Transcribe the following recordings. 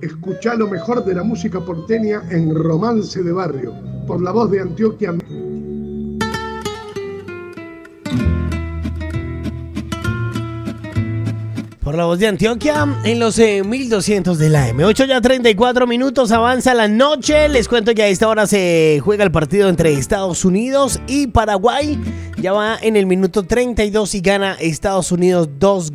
Escuchá lo mejor de la música porteña en Romance de Barrio, por La Voz de Antioquia. Por La Voz de Antioquia en los 1200 de la AM. 8 ya 34 minutos, avanza la noche. Les cuento que a esta hora se juega el partido entre Estados Unidos y Paraguay. Ya va en el minuto 32 y gana Estados Unidos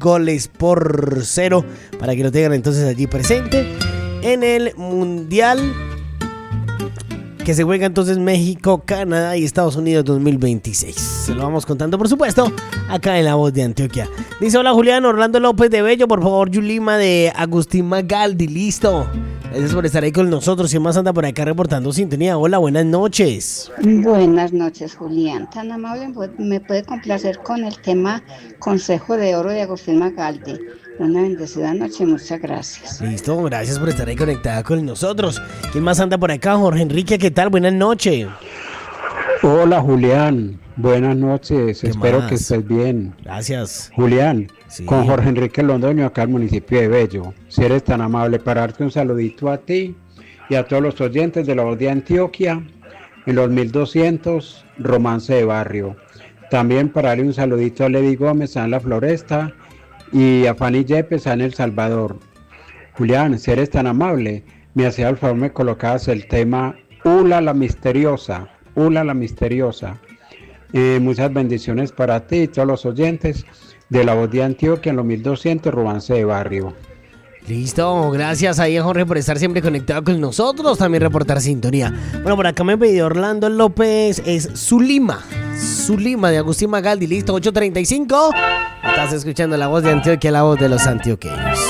2-0. Para que lo tengan entonces allí presente. En el Mundial que se juega entonces México, Canadá y Estados Unidos 2026. Se lo vamos contando, por supuesto, acá en La Voz de Antioquia. Dice: hola Julián, Orlando López de Bello, por favor, Yulima de Agustín Magaldi, listo. Gracias por estar ahí con nosotros. Y más anda por acá reportando sintonía. Hola, buenas noches. Buenas noches, Julián. Tan amable, me puede complacer con el tema Consejo de Oro de Agustín Magaldi. Una bendecida noche, muchas gracias. Listo, gracias por estar ahí conectada con nosotros. ¿Quién más anda por acá? Jorge Enrique, ¿qué tal? Buenas noches. Hola Julián, buenas noches, espero que estés bien. Gracias. Julián, sí. Con Jorge Enrique Londoño acá al municipio de Bello. Si eres tan amable para darte un saludito a ti y a todos los oyentes de La Voz de Antioquia en los 1200 Romance de Barrio. También para darle un saludito a Levi Gómez en La Floresta y a Fanny Yepes en El Salvador. Julián, si eres tan amable, me hacía el favor, me colocabas el tema Ula la Misteriosa. Ula la Misteriosa. Muchas bendiciones para ti y todos los oyentes de La Voz de Antioquia en los 1200 Romance de Barrio. Listo, gracias ahí a Jorge por estar siempre conectado con nosotros, también reportar sintonía. Bueno, por acá me pidió Orlando López, es Zulima de Agustín Magaldi, listo, 8:35. Estás escuchando La Voz de Antioquia, la voz de los antioqueños.